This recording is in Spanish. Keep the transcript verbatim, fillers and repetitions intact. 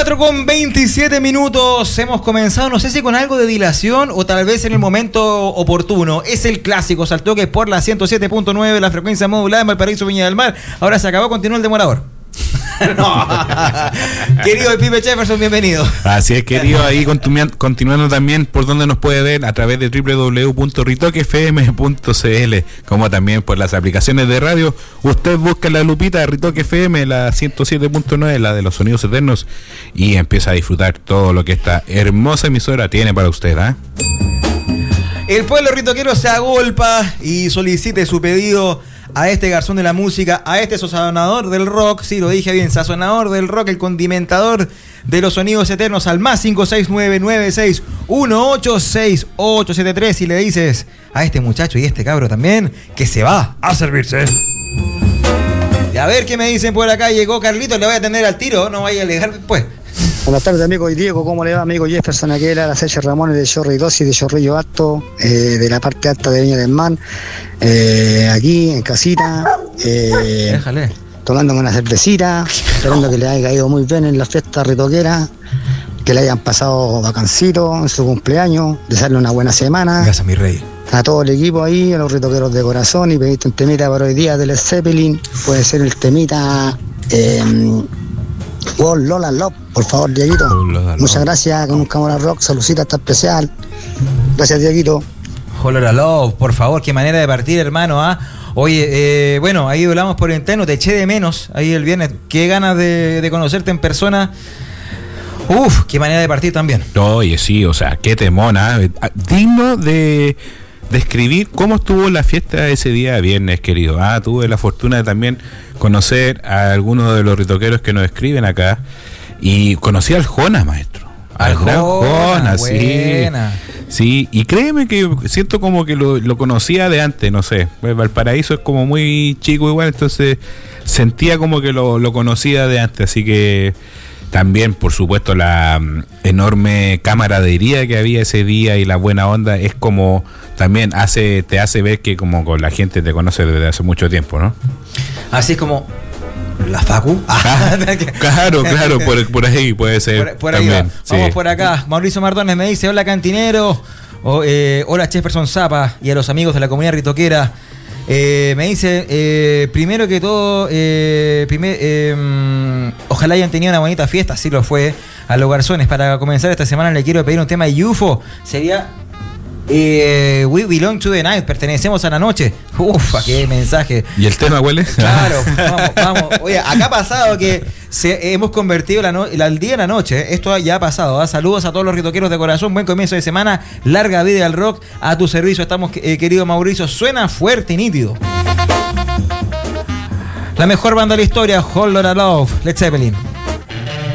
cuatro con veintisiete minutos, hemos comenzado, no sé si con algo de dilación o tal vez en el momento oportuno. Es el clásico Saltoque por la ciento siete punto nueve, la frecuencia modulada en Valparaíso, Viña del Mar. Ahora se acabó, continúa el demorador. No. Querido Pipe Jefferson, bienvenido. Así es, querido, ahí continu- continuando también por donde nos puede ver a través de doble u doble u doble u punto ritoque f m punto c l, como también por las aplicaciones de radio. Usted busca la lupita Ritoque F M, la ciento siete punto nueve, la de los sonidos eternos, y empieza a disfrutar todo lo que esta hermosa emisora tiene para usted, ¿eh? El pueblo ritoquero se agolpa y solicite su pedido a este garzón de la música, a este sazonador del rock, sí, lo dije bien, sazonador del rock, el condimentador de los sonidos eternos, al más cinco seis nueve nueve seis uno ocho seis ocho siete tres, y le dices a este muchacho y este cabro también que se va a servirse. Y a ver qué me dicen por acá. Llegó Carlitos, le voy a atender al tiro, no vaya a alegar después. Buenas tardes, amigo Diego, ¿cómo le va, amigo Jefferson? Aquí era la Seche Ramones de Chorri Dosis, de Chorrillo Alto, eh, de la parte alta de Viña del Mar, eh, aquí en casita, eh, Déjale. tomándome una cervecita, esperando que le haya ido muy bien en la fiesta ritoquera, que le hayan pasado vacancito en su cumpleaños, desearle una buena semana. Gracias, mi rey. A todo el equipo ahí, a los ritoqueros de corazón, y pediste un temita para hoy día de Led Zeppelin, puede ser el temita... Eh, Oh, Lola Love, por favor, Dieguito. Oh, muchas gracias, con un Cámara Rock, saludcita hasta especial. Gracias, Dieguito. Lola Love, por favor, qué manera de partir, hermano, ¿ah? ¿eh? Oye, eh, bueno, ahí hablamos por interno, te eché de menos ahí el viernes. Qué ganas de, de conocerte en persona. Uf, qué manera de partir también. Oye, sí, o sea, qué temona. Digno de describir cómo estuvo la fiesta ese día viernes, querido. Ah, tuve la fortuna de también conocer a algunos de los ritoqueros que nos escriben acá, y conocí al Jonas, maestro. Al Jonas, sí. Sí, y créeme que siento como que lo, lo conocía de antes, no sé. Pues Valparaíso es como muy chico igual, entonces sentía como que lo, lo conocía de antes, así que también, por supuesto, la um, enorme camaradería que había ese día y la buena onda es como también hace te hace ver que como con la gente te conoce desde hace mucho tiempo, ¿no? Así como la Facu. Ah, claro, claro, por, por ahí puede ser. Por, por ahí también, va. Vamos sí. Por acá. Mauricio Mardones me dice: hola, cantinero. O, eh, hola, Jefferson Zapa, y a los amigos de la comunidad ritoquera. Eh, me dice, eh, primero que todo, eh, primer, eh, ojalá hayan tenido una bonita fiesta, así lo fue, a los garzones. Para comenzar esta semana le quiero pedir un tema de U F O, sería eh, We Belong to the Night, pertenecemos a la noche. Uf, qué mensaje. ¿Y el tema huele? Claro, vamos, vamos. Oye, acá ha pasado que se, hemos convertido la no, la, el día en la noche, esto ya ha pasado, ¿eh? Saludos a todos los ritoqueros de corazón, buen comienzo de semana, larga vida al rock, a tu servicio estamos, eh, querido Mauricio, suena fuerte y nítido. La mejor banda de la historia, Hold On a Love, Led Zeppelin.